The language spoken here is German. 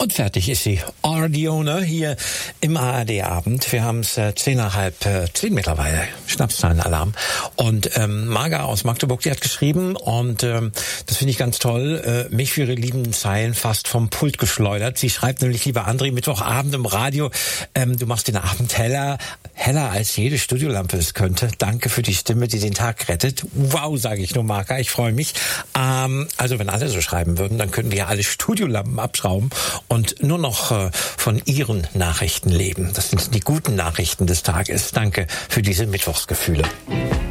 Und fertig ist sie. Ardione hier im ARD-Abend. Wir haben es 10:10 mittlerweile. Schnapszahlenalarm. Und Marga aus Magdeburg, die hat geschrieben, und das finde ich ganz toll, mich für ihre lieben Zeilen fast vom Pult geschleudert. Sie schreibt nämlich, lieber André, Mittwochabend im Radio, du machst den Abend heller als jede Studiolampe es könnte. Danke für die Stimme, die den Tag rettet. Wow, sage ich nur, Marga, ich freue mich. Also wenn alle so schreiben würden, dann könnten wir ja alle Studiolampen abschrauben und nur noch von Ihren Nachrichten leben. Das sind die guten Nachrichten des Tages. Danke für diese Mittwochsgefühle.